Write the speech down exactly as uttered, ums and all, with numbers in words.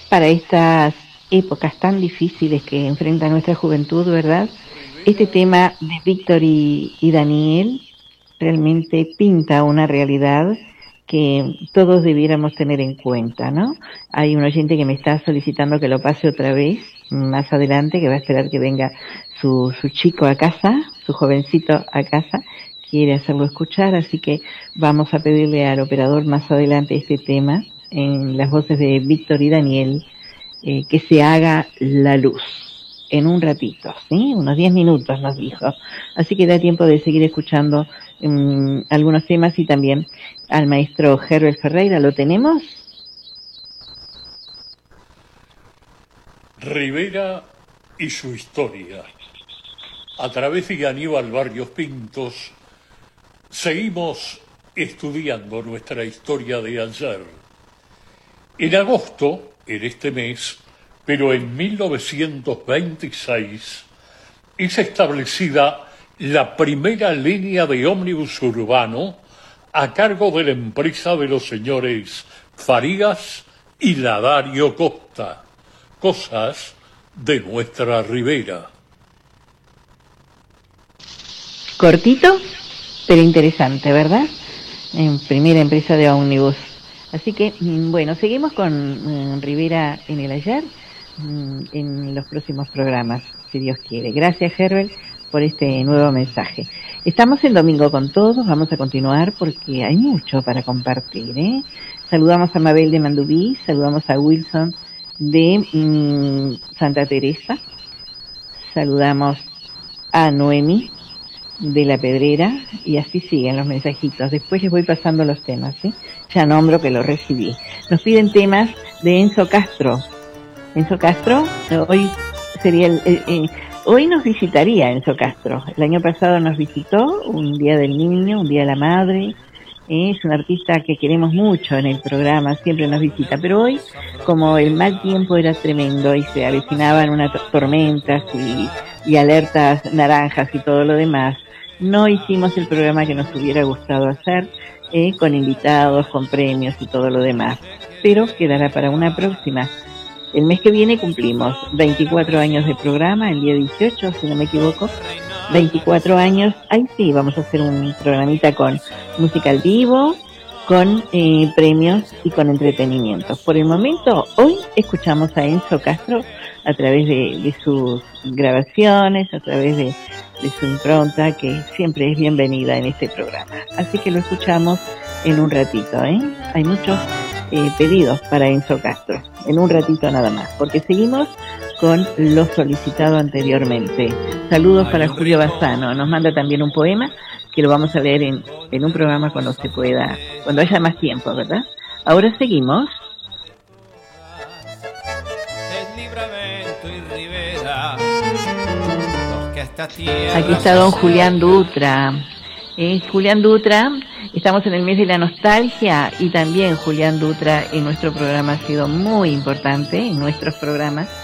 para estas épocas tan difíciles que enfrenta nuestra juventud, ¿verdad? Este tema de Víctor y, y Daniel realmente pinta una realidad que todos debiéramos tener en cuenta, ¿no? Hay un oyente que me está solicitando que lo pase otra vez, más adelante, que va a esperar que venga su, su chico a casa, su jovencito a casa, quiere hacerlo escuchar, así que vamos a pedirle al operador más adelante este tema, en las voces de Víctor y Daniel, eh, que se haga la luz. En un ratito, ¿sí? Unos diez minutos nos dijo. Así que da tiempo de seguir escuchando um, algunos temas y también al maestro Herbert Ferreira. ¿Lo tenemos? Rivera y su historia. A través de Aníbal Barrios Pintos, seguimos estudiando nuestra historia de ayer. En agosto, en este mes, pero en mil novecientos veintiséis, es establecida la primera línea de ómnibus urbano a cargo de la empresa de los señores Farías y Ladario Costa, cosas de nuestra Ribera. Cortito, pero interesante, ¿verdad? En primera empresa de ómnibus. Así que, bueno, seguimos con um, Rivera en el ayer, um, en los próximos programas, si Dios quiere. Gracias, Herbert, por este nuevo mensaje. Estamos en Domingo con Todos, vamos a continuar porque hay mucho para compartir, ¿eh? Saludamos a Mabel de Mandubí, saludamos a Wilson de um, Santa Teresa, saludamos a Noemi de La Pedrera, y así siguen los mensajitos. Después les voy pasando los temas, ¿sí? Ya nombro que lo recibí. Nos piden temas de Enzo Castro. Enzo Castro, hoy sería el, el, el, hoy nos visitaría Enzo Castro. El año pasado nos visitó, un día del niño, un día de la madre. Es un artista que queremos mucho en el programa, siempre nos visita, pero hoy, como el mal tiempo era tremendo y se avecinaban unas tormentas y, y alertas naranjas y todo lo demás, no hicimos el programa que nos hubiera gustado hacer, eh, con invitados, con premios y todo lo demás, pero quedará para una próxima. El mes que viene cumplimos veinticuatro años de programa, el día dieciocho, si no me equivoco, veinticuatro años, ahí sí vamos a hacer un programita con música al vivo, con eh, premios y con entretenimiento. Por el momento, hoy escuchamos a Enzo Castro a través de, de sus grabaciones, a través de, de su impronta, que siempre es bienvenida en este programa. Así que lo escuchamos en un ratito, ¿eh? Hay muchos eh, pedidos para Enzo Castro, en un ratito nada más, porque seguimos con lo solicitado anteriormente. Saludos para Julio Bassano, nos manda también un poema que lo vamos a leer en, en un programa cuando se pueda, cuando haya más tiempo, ¿verdad? Ahora seguimos. Aquí está don Julián Dutra. Eh, Julián Dutra, estamos en el mes de la nostalgia y también Julián Dutra en nuestro programa ha sido muy importante, en nuestros programas.